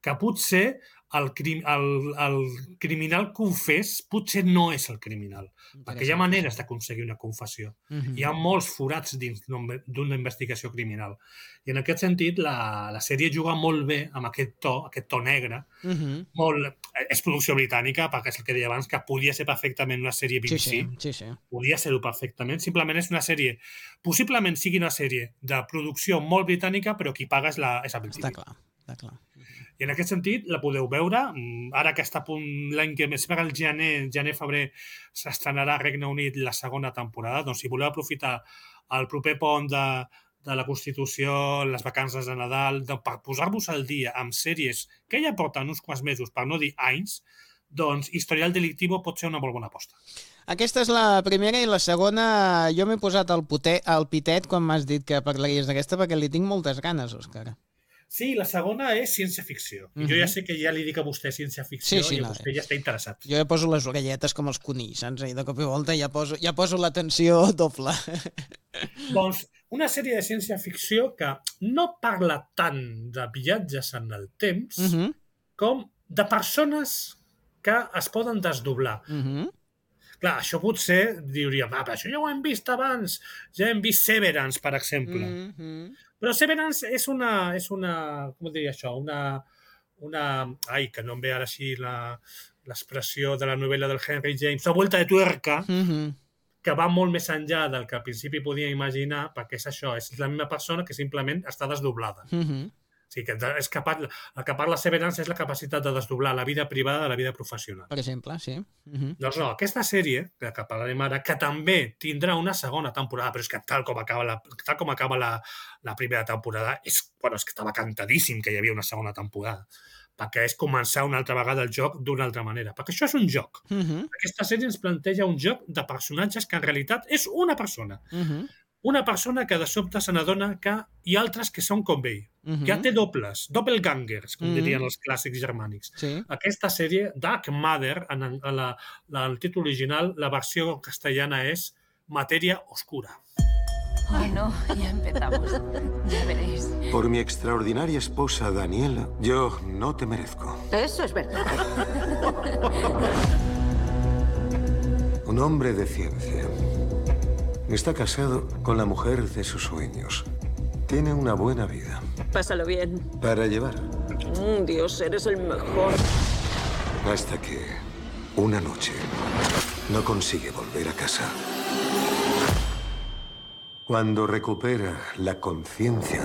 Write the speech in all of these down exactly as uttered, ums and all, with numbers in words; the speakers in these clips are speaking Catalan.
que potser el, crim, el, el criminal confés potser no és el criminal, perquè hi ha maneres d'aconseguir una confessió. Mhm. Hi ha molts forats dins d'una investigació criminal. I en aquest sentit, la, la sèrie juga molt bé amb aquest to, aquest to negre. Mhm. Molt, és producció britànica, perquè és el que deia abans, que podia ser perfectament una sèrie B B C. Sí, sí, sí, sí. Podia ser-ho perfectament. Simplement és una sèrie, possiblement sigui una sèrie de producció molt britànica, però qui paga és, la, és Apple T V. Està clar, està clar. I en aquest sentit la podeu veure. Ara que està a punt l'any que més el gener, gener-febrer s'estrenarà a Regne Unit la segona temporada, doncs si voleu aprofitar el proper pont de, de la Constitució, les vacances de Nadal, de, per posar-vos al dia amb sèries que ja porten uns quants mesos, per no dir anys, doncs Historial Delictivo pot ser una molt bona aposta. Aquesta és la primera i la segona jo m'he posat el, poter, el pitet quan m'has dit que parlaries d'aquesta perquè li tinc moltes ganes, Òscar. Sí, la segona és ciència-ficció. I uh-huh. jo ja sé que ja li dic a vostè ciència-ficció sí, sí, i no, vostè ja està interessat. Jo ja poso les orelletes com els conills, saps? I de cop i volta ja poso, ja poso l'atenció doble. Doncs una sèrie de ciència-ficció que no parla tant de viatges en el temps uh-huh. com de persones que es poden desdoblar. Uh-huh. Clar, això potser diríem, ah, però això ja ho hem vist abans, ja hem vist Severance, per exemple. Uh-huh. Però Severance és una, és una, com diria això, una, una, ai, que no em ve ara així l'expressió de la novel·la del Henry James, una vuelta de tuerca, uh-huh. que va molt més enllà del que al principi podia imaginar, perquè és això, és la mesma persona que simplement està desdoblada. Uh-huh. O sigui, que és capaç, el que parla Severance és la capacitat de desdoblar la vida privada de la vida professional. Per exemple, sí. Uh-huh. Doncs no, aquesta sèrie, que, que parlarem ara, que també tindrà una segona temporada, però és que tal com acaba la, tal com acaba la, la primera temporada, és, bueno, és que estava cantadíssim que hi havia una segona temporada, perquè és començar una altra vegada el joc d'una altra manera, perquè això és un joc. Uh-huh. Aquesta sèrie ens planteja un joc de personatges que en realitat és una persona. Uh-huh. Una persona que de sobte se n'adona que hi ha altres que són com ell, uh-huh. que té dobles, doppelgangers, com uh-huh. dirien els clàssics germànics. Sí. Aquesta sèrie, Dark Matter, en, en la, la, el títol original, la versió castellana és Materia Oscura. Ay, no, ya empezamos. Ya veréis. Por mi extraordinaria esposa, Daniela, yo no te merezco. Eso es verdad. Un hombre de ciencia. Está casado con la mujer de sus sueños. Tiene una buena vida. Pásalo bien. Para llevar. Mm, Dios, eres el mejor. Hasta que una noche no consigue volver a casa. Cuando recupera la conciencia,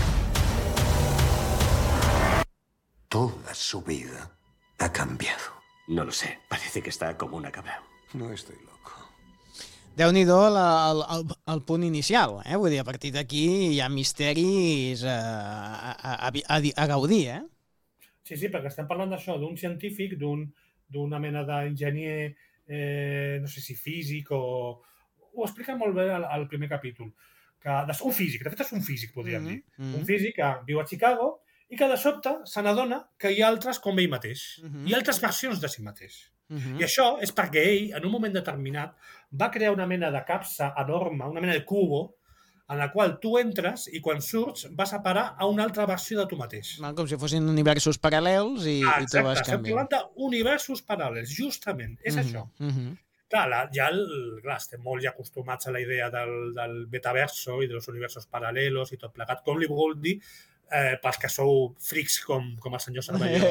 toda su vida ha cambiado. No lo sé. Parece que está como una cabra. No estoy loco. Déu-n'hi-do el, el, el punt inicial, eh? Vull dir, a partir d'aquí hi ha misteris a, a, a, a, a gaudir, eh? Sí, sí, perquè estem parlant d'això, d'un científic, d'un, d'una mena d'enginyer, eh, no sé si físic o... Ho explica molt bé al, al primer capítol. Que, un físic, de fet és un físic, podríem mm-hmm. dir. Mm-hmm. Un físic que viu a Chicago i que de sobte se n'adona que hi ha altres com ell mateix. Mm-hmm. Hi ha altres versions de si mateix. Uh-huh. I això és perquè ell, en un moment determinat, va crear una mena de capsa enorme, una mena de cubo, en la qual tu entres i quan surts vas a parar a una altra versió de tu mateix. Mal, com si fossin universos paral·lels i, ah, i tu vas canviant. Estem parlant d'universos paral·lels, justament, és uh-huh. això. Uh-huh. Clar, la, ja el, clar, estem molt ja acostumats a la idea del, del metaverso i dels universos paral·lelos i tot plegat, com li vol dir Eh, pels que sou frics com, com el senyor Cervelló,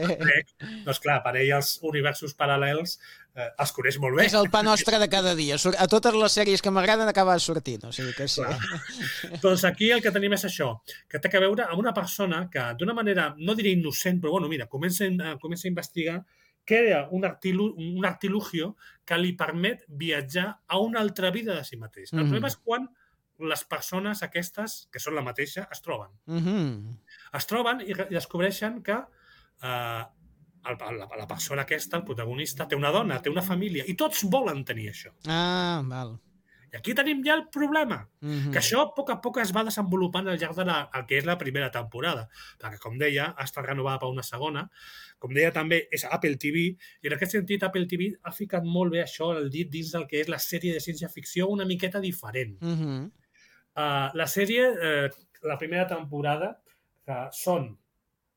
doncs clar, per ell els universos paral·lels eh, els coneix molt bé. És el pa nostre de cada dia. A totes les sèries que m'agraden acaba sortint, o sigui que sí. Doncs aquí el que tenim és això, que té que veure amb una persona que d'una manera, no diré innocent, però bueno, mira, comença, comença a investigar, crea un, artilu, un artilugio que li permet viatjar a una altra vida de si mateix. El mm. problema és quan les persones aquestes, que són la mateixa, es troben. Mm-hmm. Es troben i descobreixen que eh, el, la, la persona aquesta, el protagonista, té una dona, té una família, i tots volen tenir això. Ah, val. I aquí tenim ja el problema, mm-hmm. que això a poc a poc es va desenvolupant al llarg de la, el que és la primera temporada, perquè, com deia, ha estat renovada per una segona, com deia també, és Apple T V, i en aquest sentit Apple T V ha ficat molt bé això, el dit dins del que és la sèrie de ciència-ficció una miqueta diferent. Mm-hmm. Uh, la sèrie, uh, la primera temporada, que són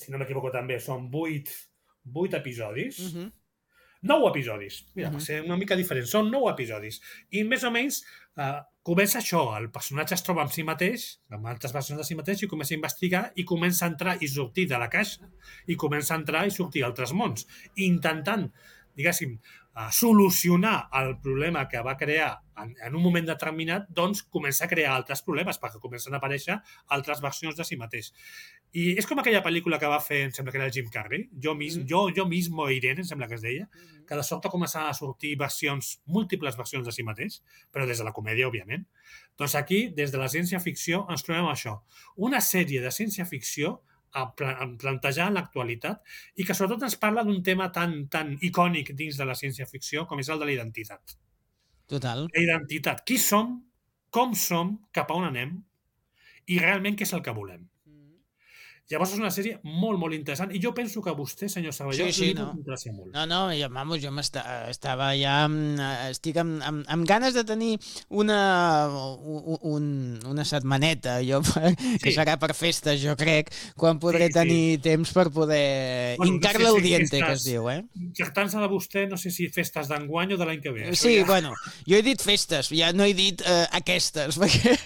si no m'equivoco també, són vuit, vuit episodis. Uh -huh. Nou episodis. Mira, Uh-huh. va ser una mica diferent. Són nou episodis. I més o menys eh, comença això. El personatge es troba amb si mateix, amb altres versions de si mateix, i comença a investigar i comença a entrar i sortir de la caixa i comença a entrar i sortir a altres mons, intentant, diguéssim, eh, solucionar el problema que va crear en, en un moment determinat, doncs comença a crear altres problemes perquè comencen a aparèixer altres versions de si mateix. I és com aquella pel·lícula que va fer, em sembla que era el Jim Carrey, Jo, mis, Mm. jo, jo mismo Irene, em sembla que es deia, que de sobte començaven a sortir versions, múltiples versions de si mateix, però des de la comèdia, òbviament. Doncs aquí, des de la ciència-ficció, ens trobem això. Una sèrie de ciència-ficció a, pla a plantejar en l'actualitat i que sobretot ens parla d'un tema tan, tan icònic dins de la ciència-ficció com és el de la identitat. Total. La identitat. Qui som, com som, cap a on anem i realment què és el que volem. Llavors és una sèrie molt, molt interessant i jo penso que a vostè, senyor Saballó, Sí, sí, li no. pot interessar molt. No, no, jo, vamos, jo estava ja... amb- Estic amb, amb, amb ganes de tenir una, un, un- una setmaneta, jo, que Sí. serà per festes, jo crec, quan podré Sí, sí. tenir temps per poder Bueno, no hincar-le sé si el diente, que festes- es diu, eh? Tractant-se de vostè, no sé si festes d'enguany o de l'any que ve. Això Sí, ja- bueno, jo he dit festes, ja no he dit eh, aquestes, perquè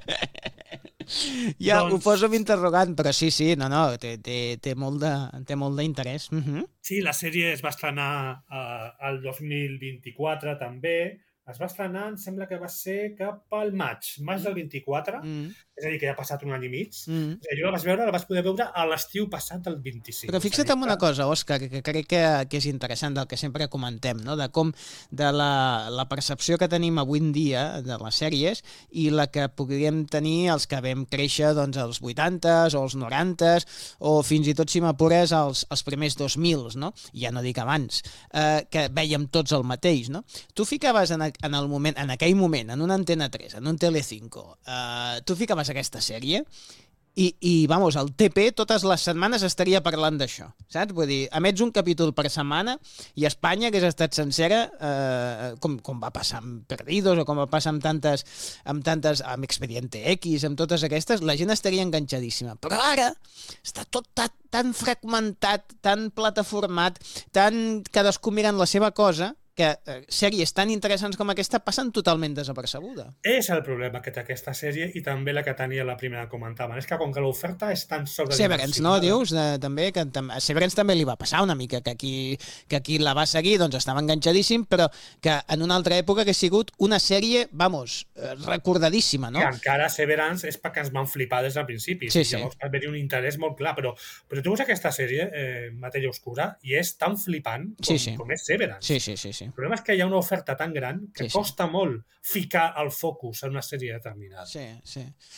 ja Doncs- ho poso amb interrogant, però sí, sí, no, no, té, té, té molt de- té molt d'interès. Uh -huh. Sí, la sèrie es va estrenar eh, el dos mil vint-i-quatre també. Es va estrenar, em sembla que va ser cap al maig, maig del vint-i-quatre, Mm, és a dir, que ja ha passat un any i mig. mm. O sigui, jo la vaig veure, la vaig poder veure a l'estiu passat del vint-i-cinc. Però És a fixa't dir en una que- cosa, Òscar, que crec que, que és interessant del que sempre comentem, no? De com de la, la percepció que tenim avui en dia de les sèries i la que podríem tenir els que vam créixer doncs, als vuitantes o als norantes o fins i tot, si m'apures, als, als primers dos mils, no? Ja no dic abans, eh, que vèiem tots el mateix, no? Tu ficaves en, a- en el moment, en aquell moment, en una Antena tres, en un Telecinco, eh, tu ficaves aquesta sèrie i, i, vamos, el T P totes les setmanes estaria parlant d'això, saps? Vull dir, emets un capítol per setmana i Espanya hagués estat sencera, eh, com, com va passar amb Perdidos o com va passar amb tantes, amb tantes, amb Expediente X, amb totes aquestes, la gent estaria enganxadíssima. Però ara està tot tan, tan fragmentat, tan plataformat, tan cadascú mirant la seva cosa, que eh, sèries tan interessants com aquesta passen totalment desapercebuda. És el problema que té aquesta sèrie i també la que tenia la primera que comentaven. És que com que l'oferta és tan sobredimensionada... Severance, no, dius? De, també, que tam a Severance també li va passar una mica, que qui, que qui la va seguir doncs estava enganxadíssim, però que en una altra època hagués sigut una sèrie, vamos, eh, recordadíssima, no? Que encara Severance és perquè ens van flipar des del principi. Sí, I sí. Llavors va haver-hi un interès molt clar, però, però tu veus aquesta sèrie, eh, Matèria Oscura, i és tan flipant com, Sí, sí. com és Severance. Sí, sí, sí, sí. El problema és que hi ha una oferta tan gran que Sí, sí. costa molt ficar el focus en una sèrie determinada. Sí, sí.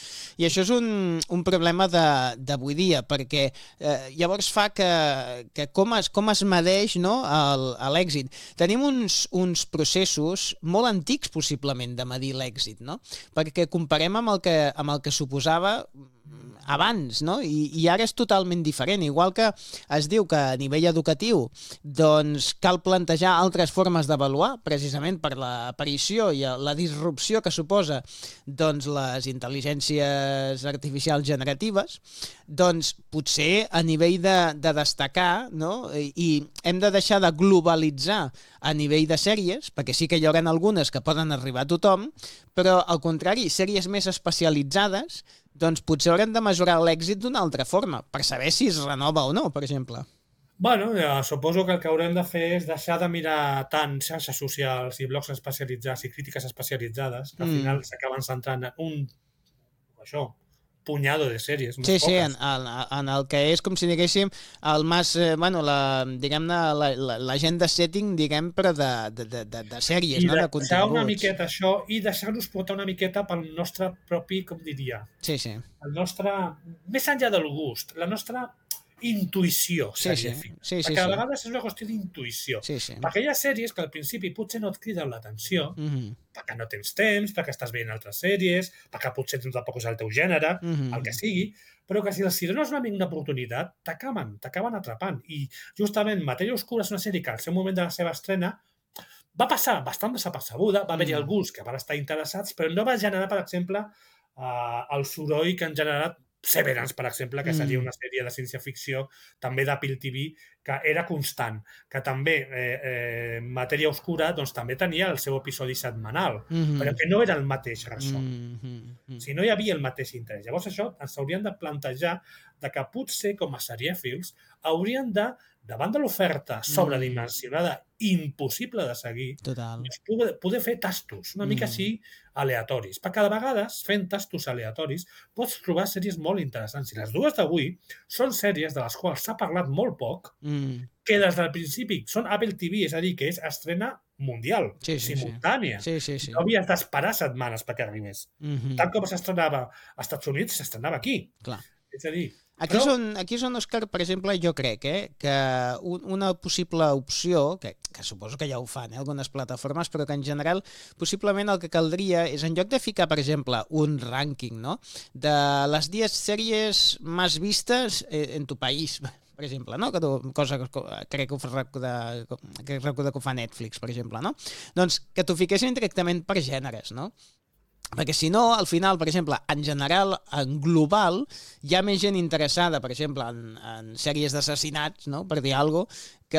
I això és un, un problema de- d'avui dia, perquè eh, llavors fa que, que com, es, com es medeix, no, el- a l'èxit. Tenim uns, uns processos molt antics, possiblement, de medir l'èxit, no? Perquè comparem amb el que, amb el que suposava abans, no? I, i ara és totalment diferent. Igual que es diu que a nivell educatiu doncs cal plantejar altres formes d'avaluar, precisament per l'aparició i la disrupció que suposa doncs les intel·ligències artificials generatives, doncs potser a nivell de, de destacar, no? I, i hem de deixar de globalitzar a nivell de sèries, perquè sí que hi haurà algunes que poden arribar a tothom, però al contrari, sèries més especialitzades doncs potser haurem de mesurar l'èxit d'una altra forma, per saber si es renova o no, per exemple. Bueno, ja, suposo que el que haurem de fer és deixar de mirar tant xarxes socials i blogs especialitzats i crítiques especialitzades, que al Mm. final s'acaben centrant en un, això, punyado de sèries, unes Sí, sí, poques. en, en, en el que és, com si diguéssim, el mas, eh, bueno, la, diguem-ne, la, la, la gent de setting, diguem, però de, de, de, de, de sèries, I no? De deixar continguts. una miqueta això i deixar-nos portar una miqueta pel nostre propi, com diria, Sí, sí. el nostre, més enllà del gust, la nostra intuïció Sí, sí. serièfica. Sí, sí, Perquè a sí. vegades és una qüestió d'intuïció. Sí, sí. Perquè hi ha sèries que al principi potser no et criden l'atenció, Mhm, perquè no tens temps, perquè estàs veient altres sèries, perquè potser tu tampoc és el teu gènere, mhm. el que sigui, però que si els hi dones una, una oportunitat, t'acaben, t'acaben atrapant. I justament Matèria Oscura és una sèrie que al seu moment de la seva estrena va passar bastant desapercebuda, va haver-hi Mm. alguns que van estar interessats, però no va generar, per exemple, eh, el soroll que han generat Severance, per exemple, que seria una sèrie de ciència-ficció també d'Apple T V, que era constant, que també eh, eh, Matèria Oscura doncs, també tenia el seu episodi setmanal, Mhm. però que no era el mateix ressò. Mhm. O sigui, no hi havia el mateix interès. Llavors això ens hauríem de plantejar de que potser com a serièfils haurien de, davant de l'oferta sobredimensionada, impossible de seguir, Total. doncs poder, poder fer tastos, una mica Mm. així aleatoris. Perquè de vegades, fent tastos aleatoris, pots trobar sèries molt interessants. I les dues d'avui són sèries de les quals s'ha parlat molt poc, Mm. que des del principi són Apple T V, és a dir, que és estrena mundial, Sí, sí, sí. simultània. Sí, sí, sí. No havies d'esperar setmanes perquè arribés. Mhm. Tal com s'estrenava als Estats Units, s'estrenava aquí. Clar. És a dir, Aquí, però- són, aquí són, Òscar, per exemple, jo crec eh, que un, una possible opció, que, que suposo que ja ho fan, eh, algunes plataformes, però que en general possiblement el que caldria és, en lloc de ficar, per exemple, un rànquing, no?, de les diez sèries més vistes en tu país, per exemple, no? Que tu, cosa que crec que ho fa recordar, que recordo que ho fa Netflix, per exemple, no? Doncs que t'ho fiquessin directament per gèneres, no? Perquè si no, al final, per exemple, en general, en global, hi ha més gent interessada, per exemple, en, en sèries d'assassinats, no?, per dir alguna cosa, que,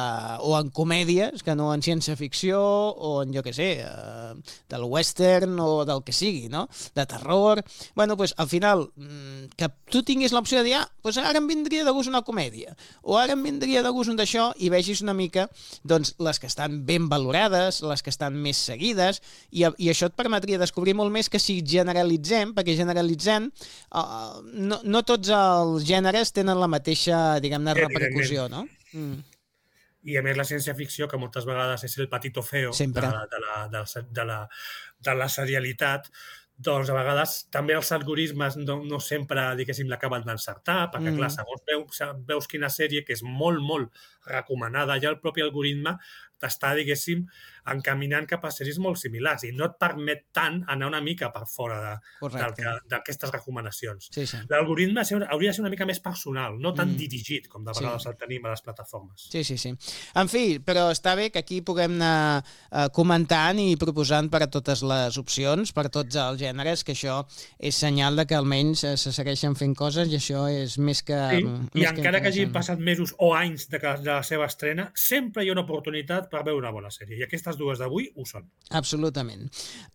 o en comèdies, que no en ciència-ficció, o en, jo què sé, eh, del western o del que sigui, no?, de terror. Bueno, doncs, al final, que tu tinguis l'opció de dir, ah, doncs ara em vindria de gust una comèdia, o ara em vindria de gust un d'això, i vegis una mica, doncs, les que estan ben valorades, les que estan més seguides, i, i això et permetria descobrir molt més que si generalitzem, perquè generalitzem, uh, no, no tots els gèneres tenen la mateixa, diguem-ne, repercussió, no? Mm. I a més la ciència-ficció, que moltes vegades és el patito feo de Sempre. la, de, la, de, la, de, la, de la serialitat, doncs a vegades també els algoritmes no, no sempre, diguéssim, l'acaben d'encertar, perquè, Mm. clar, segons veus, veus quina sèrie, que és molt, molt recomanada, ja el propi algoritme t'està, diguéssim, encaminant cap a sèries molt similars i no et permet tant anar una mica per fora de, del Correcte. que- d'aquestes recomanacions. Sí, sí. L'algoritme hauria de ser una mica més personal, no tan Mm. dirigit com de Sí. vegades el tenim a les plataformes. Sí, sí, sí. En fi, però està bé que aquí puguem anar eh, comentant i proposant per a totes les opcions, per a tots els gèneres, que això és senyal de que almenys eh, se segueixen fent coses i això és més que Sí, més i encara que hagin interessant. passat mesos o anys de, que- de la seva estrena, sempre hi ha una oportunitat per veure una bona sèrie. I aquestes dues d'avui ho són. Absolutament.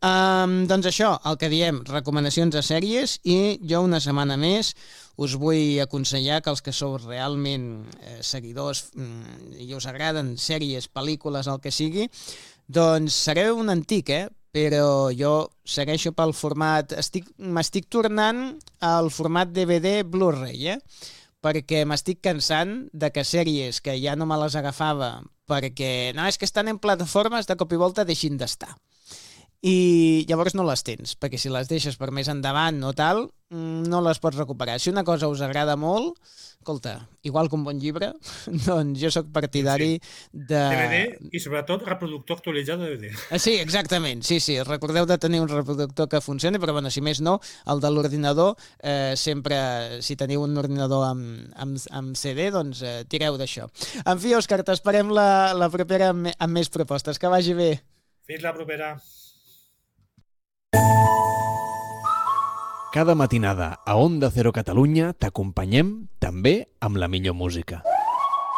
Um, doncs això, el que diem, recomanacions de sèries, i jo una setmana més us vull aconsellar que els que sou realment eh, seguidors mm, i us agraden sèries, pel·lícules, el que sigui, doncs sereu un antic, eh? Però jo segueixo pel format... Estic, m'estic tornant al format D V D Blu-ray, eh? Perquè m'estic cansant de que sèries que ja no me les agafava perquè no, és que estan en plataformes, de cop i volta deixin d'estar. I llavors no les tens, perquè si les deixes per més endavant o tal, no les pots recuperar. Si una cosa us agrada molt, escolta, igual que un bon llibre, doncs jo sóc partidari de... D V D i, sobretot, reproductor actualitzat de D V D. Ah, sí, exactament, sí, sí. Recordeu de tenir un reproductor que funcioni, però bueno, si més no, el de l'ordinador, eh, sempre, si teniu un ordinador amb, amb, amb C D, doncs eh, tireu d'això. En fi, Òscar, t'esperem la, la propera amb, amb més propostes. Que vagi bé. Fins la propera. Cada matinada a Onda Cero Catalunya t'acompanyem també amb la millor música.